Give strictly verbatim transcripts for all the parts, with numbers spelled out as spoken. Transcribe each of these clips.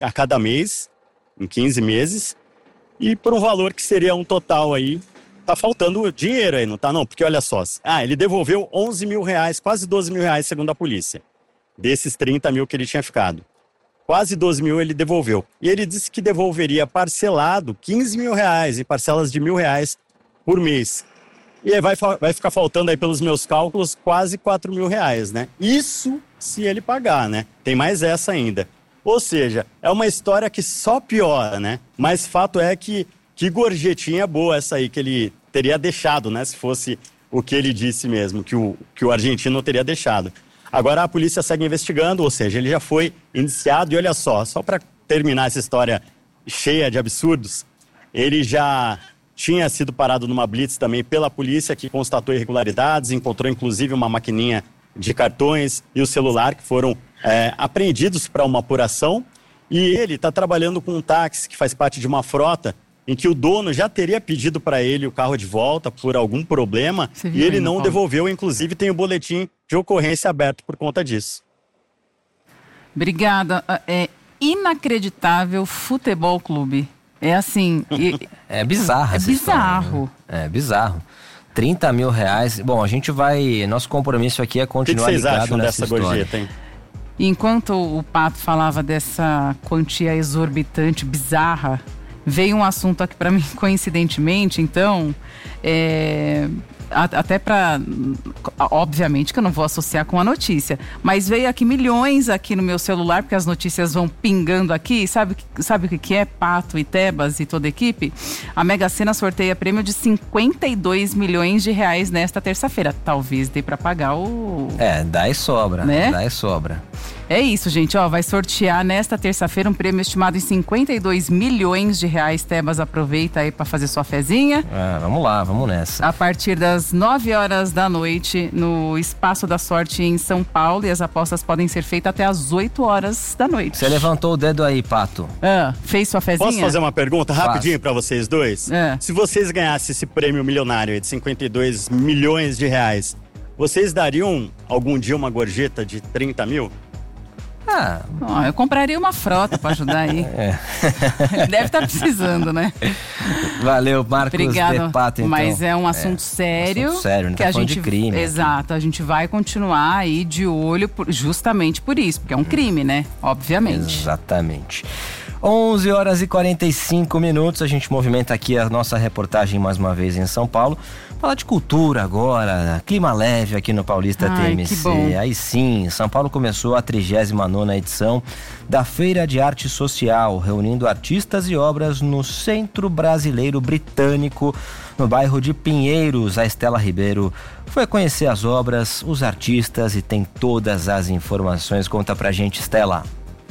a cada mês, em quinze meses, e por um valor que seria um total aí, tá faltando dinheiro aí, não tá não? Porque olha só, ah, ele devolveu onze mil reais, quase doze mil reais segundo a polícia, desses trinta mil que ele tinha ficado. Quase doze mil ele devolveu. E ele disse que devolveria parcelado quinze mil reais, em parcelas de mil reais por mês. E aí vai, vai ficar faltando aí, pelos meus cálculos, quase quatro mil reais, né? Isso se ele pagar, né? Tem mais essa ainda. Ou seja, é uma história que só piora, né? Mas fato é que, que gorjetinha boa essa aí que ele teria deixado, né? Se fosse o que ele disse mesmo, que o, que o argentino teria deixado. Agora a polícia segue investigando, ou seja, ele já foi indiciado. E olha só, só para terminar essa história cheia de absurdos, ele já tinha sido parado numa blitz também pela polícia, que constatou irregularidades, encontrou inclusive uma maquininha de cartões e o celular que foram é, apreendidos para uma apuração. E ele está trabalhando com um táxi que faz parte de uma frota em que o dono já teria pedido para ele o carro de volta por algum problema e ele não devolveu, inclusive tem o boletim de ocorrência aberto por conta disso. Obrigada. É inacreditável futebol clube. É assim... E... É bizarro. É bizarro. História, né? É bizarro. trinta mil reais. Bom, a gente vai... Nosso compromisso aqui é continuar ligado nessa história. O que vocês acham dessa gorjeta, hein? Enquanto o Pato falava dessa quantia exorbitante, bizarra, veio um assunto aqui para mim, coincidentemente, então... É... Até para, obviamente que eu não vou associar com a notícia, mas veio aqui milhões aqui no meu celular, porque as notícias vão pingando aqui, sabe, sabe o que é? Pato e Tebas e toda a equipe? A Mega Sena sorteia prêmio de cinquenta e dois milhões de reais nesta terça-feira. Talvez dê para pagar o... É, dá e sobra, né? Dá e sobra. É isso, gente, ó, vai sortear nesta terça-feira um prêmio estimado em cinquenta e dois milhões de reais. Tebas, aproveita aí para fazer sua fezinha. Ah, vamos lá, vamos nessa. A partir das nove horas da noite, no Espaço da Sorte em São Paulo, e as apostas podem ser feitas até as oito horas da noite. Você levantou o dedo aí, Pato. Ah, fez sua fezinha? Posso fazer uma pergunta rapidinho para vocês dois? É. Se vocês ganhassem esse prêmio milionário de cinquenta e dois milhões de reais, vocês dariam algum dia uma gorjeta de trinta mil? Ah, oh, eu compraria uma frota para ajudar aí. É. Deve estar tá precisando, né? Valeu, Marcos. Obrigado. De Pato, então. Mas é um assunto é, sério. Um assunto sério, não que tá a gente, de crime. Exato, aqui. A gente vai continuar aí de olho por, justamente por isso, porque é um crime, né? Obviamente. Exatamente. onze horas e quarenta e cinco minutos, a gente movimenta aqui a nossa reportagem mais uma vez em São Paulo. Falar de cultura agora, clima leve aqui no Paulista Ai, T M C. Que bom. Aí sim, São Paulo começou a trigésima nona edição da Feira de Arte Social, reunindo artistas e obras no Centro Brasileiro Britânico, no bairro de Pinheiros. A Estela Ribeiro foi conhecer as obras, os artistas e tem todas as informações. Conta pra gente, Estela.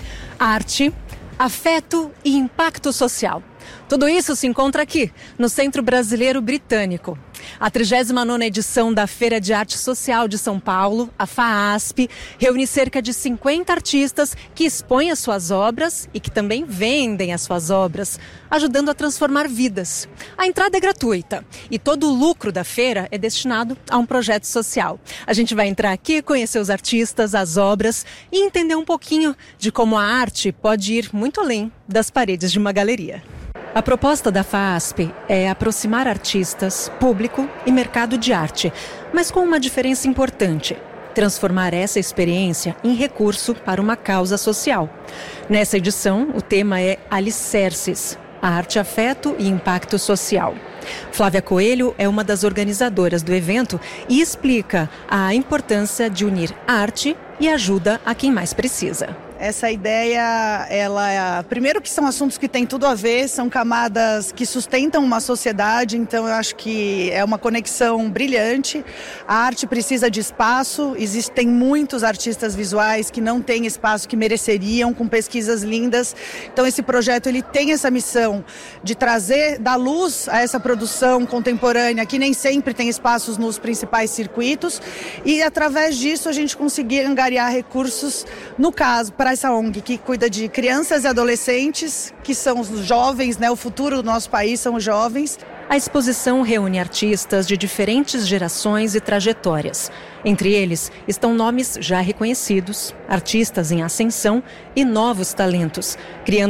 Arte, afeto e impacto social. Tudo isso se encontra aqui, no Centro Brasileiro Britânico. A trigésima nona edição da Feira de Arte Social de São Paulo, a FAASP, reúne cerca de cinquenta artistas que expõem as suas obras e que também vendem as suas obras, ajudando a transformar vidas. A entrada é gratuita e todo o lucro da feira é destinado a um projeto social. A gente vai entrar aqui, conhecer os artistas, as obras e entender um pouquinho de como a arte pode ir muito além das paredes de uma galeria. A proposta da FAASP é aproximar artistas, público e mercado de arte, mas com uma diferença importante: transformar essa experiência em recurso para uma causa social. Nessa edição, o tema é Alicerces, a arte, afeto e impacto social. Flávia Coelho é uma das organizadoras do evento e explica a importância de unir arte e ajuda a quem mais precisa. Essa ideia, ela, primeiro que são assuntos que têm tudo a ver, são camadas que sustentam uma sociedade, então eu acho que é uma conexão brilhante. A arte precisa de espaço, existem muitos artistas visuais que não têm espaço, que mereceriam, com pesquisas lindas. Então esse projeto, ele tem essa missão de trazer, dar luz a essa produção contemporânea, que nem sempre tem espaços nos principais circuitos, e através disso a gente conseguir angariar recursos, no caso, para essa O N G que cuida de crianças e adolescentes, que são os jovens, né? O futuro do nosso país são os jovens. A exposição reúne artistas de diferentes gerações e trajetórias. Entre eles estão nomes já reconhecidos, artistas em ascensão e novos talentos, criando